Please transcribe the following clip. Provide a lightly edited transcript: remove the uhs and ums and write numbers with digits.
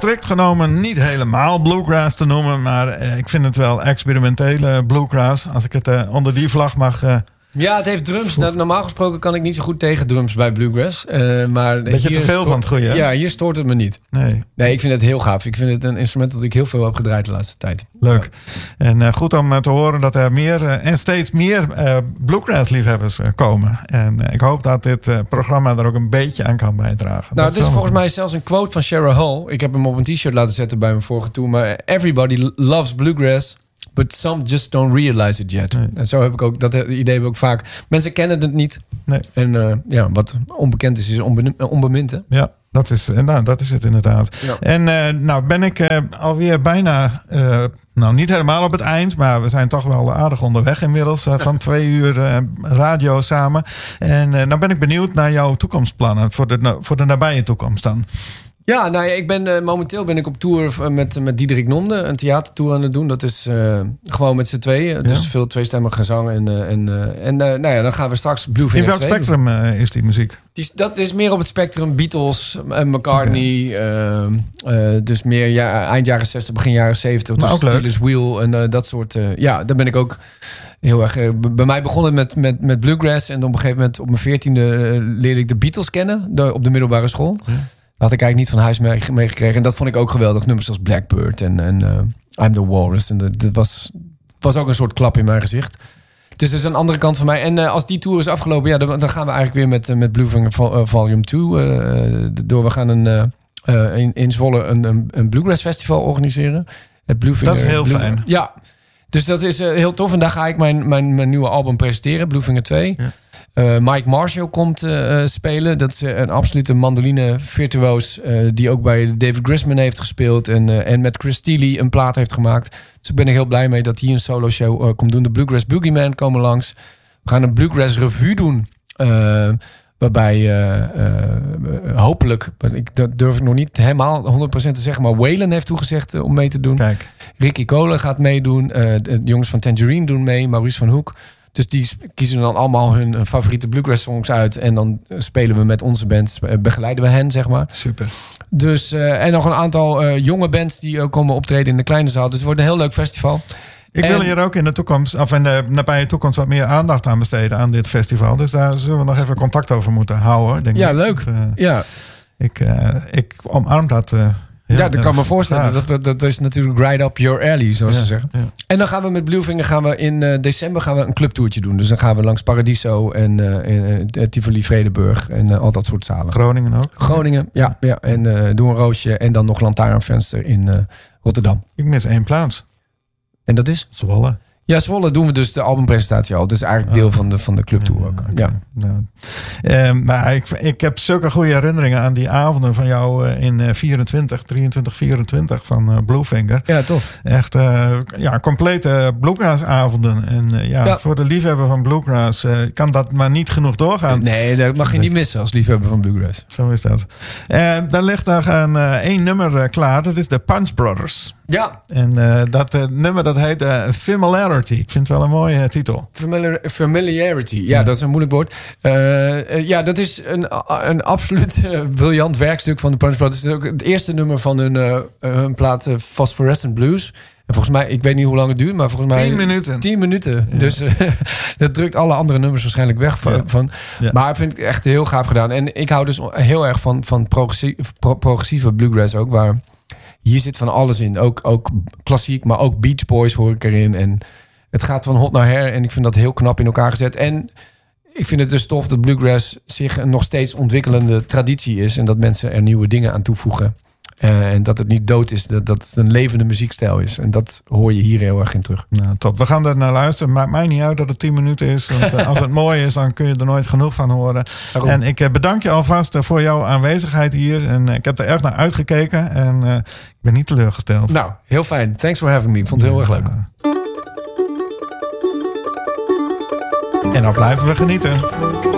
strikt genomen niet helemaal bluegrass te noemen. Maar ik vind het wel experimentele bluegrass. Als ik het onder die vlag mag... Ja, het heeft drums. Normaal gesproken kan ik niet zo goed tegen drums bij bluegrass. Maar beetje te veel van het goede, hè? Ja, hier stoort het me niet. Nee, ik vind het heel gaaf. Ik vind het een instrument dat ik heel veel heb gedraaid de laatste tijd. Leuk. Ja. En goed om te horen dat er meer en steeds meer bluegrass-liefhebbers komen. En ik hoop dat dit programma er ook een beetje aan kan bijdragen. Nou, het is volgens mij zelfs een quote van Cheryl Hall. Ik heb hem op een t-shirt laten zetten bij mijn vorige tour. Maar everybody loves bluegrass. But some just don't realize it yet. Nee. En zo heb ik ook, dat idee heb ik ook vaak. Mensen kennen het niet. Nee. En wat onbekend is onbemind. Hè? Ja, dat is het inderdaad. Ja. En nou ben ik alweer bijna, niet helemaal op het eind, maar we zijn toch wel aardig onderweg inmiddels. Van 2 uur radio samen. En nou ben ik benieuwd naar jouw toekomstplannen voor de nabije toekomst dan. Ja, momenteel ben ik op tour met Diederik Nonde, een theatertour aan het doen. Dat is gewoon met z'n tweeën. Dus veel tweestemmige zang. Dan gaan we straks Bluefinger 2 In welk spectrum is die muziek? Dat is meer op het spectrum Beatles en McCartney. Okay. Dus meer eind jaren 60, begin jaren 70. Dus Steelers Wheel en dat soort. Daar ben ik ook heel erg... bij mij begon het met bluegrass. En op een gegeven moment op mijn 14e leerde ik de Beatles kennen. Op de middelbare school. Ja. Dat had ik eigenlijk niet van huis meegekregen. En dat vond ik ook geweldig. Nummers als Blackbird en I'm the Walrus. En dat was ook een soort klap in mijn gezicht. Dus dat is een andere kant van mij. En als die tour is afgelopen, dan gaan we eigenlijk weer met Bluefinger Volume 2 door. We gaan in Zwolle een Bluegrass Festival organiseren. Het Bluefinger, dat is heel fijn. Ja, dus dat is heel tof. En daar ga ik mijn nieuwe album presenteren, Bluefinger 2. Ja. Mike Marshall komt spelen. Dat is een absolute mandoline-virtuoos die ook bij David Grisman heeft gespeeld en met Chris Steele een plaat heeft gemaakt. Dus ik ben er heel blij mee dat hij een solo show komt doen. De Bluegrass Boogeyman komen langs. We gaan een Bluegrass Revue doen. Waarbij hopelijk, dat durf ik nog niet helemaal 100% te zeggen, maar Waylon heeft toegezegd om mee te doen. Kijk. Ricky Cole gaat meedoen. De jongens van Tangerine doen mee. Maurice van Hoek. Dus die kiezen dan allemaal hun favoriete bluegrass songs uit. En dan spelen we met onze bands, begeleiden we hen, zeg maar. Super. Dus, en nog een aantal jonge bands die komen optreden in de kleine zaal. Dus het wordt een heel leuk festival. Ik wil hier ook in de toekomst, of in de nabije toekomst, wat meer aandacht aan besteden aan dit festival. Dus daar zullen we nog even contact over moeten houden. Denk ja, ik. Leuk. Ik omarm dat. Dat kan me voorstellen. Dat is natuurlijk right up your alley, zoals ze zeggen. Ja. En dan gaan we met Bluefinger in december een clubtoertje doen. Dus dan gaan we langs Paradiso en Tivoli Vredenburg en al dat soort zalen. Groningen ook? Groningen, ja. En Doe een Roosje en dan nog Lantaarnvenster in Rotterdam. Ik mis 1 plaats. En dat is? Zwolle. Ja, Zwolle doen we dus de albumpresentatie al. Dus eigenlijk deel van de clubtour ook. Okay. Ja. Maar ik heb zulke goede herinneringen aan die avonden van jou in 23, 24 van Bluefinger. Ja, tof. Echt complete bluegrass-avonden. En voor de liefhebber van bluegrass kan dat maar niet genoeg doorgaan. Nee, dat mag je niet missen als liefhebber van bluegrass. Zo is dat. Dan ligt daar één nummer klaar. Dat is de Punch Brothers. Ja. En dat nummer dat heet Familiarity. Ik vind het wel een mooie titel. Familiarity. Ja, dat is een moeilijk woord. Dat is een absoluut briljant werkstuk van de Punch Brothers. Het is ook het eerste nummer van hun plaat Phosphorescent Blues. En volgens mij, ik weet niet hoe lang het duurt, maar volgens mij 10 minuten. 10 minuten. Ja. Dus dat drukt alle andere nummers waarschijnlijk weg van. Ja. Maar ik vind het echt heel gaaf gedaan. En ik hou dus heel erg van progressieve bluegrass ook, waar hier zit van alles in. Ook klassiek, maar ook Beach Boys hoor ik erin. En het gaat van hot naar her. En ik vind dat heel knap in elkaar gezet. En ik vind het dus tof dat bluegrass zich een nog steeds ontwikkelende traditie is. En dat mensen er nieuwe dingen aan toevoegen. En dat het niet dood is. Dat het een levende muziekstijl is. En dat hoor je hier heel erg in terug. Nou, top. We gaan er naar luisteren. Maakt mij niet uit dat het 10 minuten is. Want als het mooi is, dan kun je er nooit genoeg van horen. Waarom? En ik bedank je alvast voor jouw aanwezigheid hier. En ik heb er echt naar uitgekeken. En ik ben niet teleurgesteld. Nou, heel fijn. Thanks for having me. Ik vond het heel erg leuk. En nou blijven we genieten.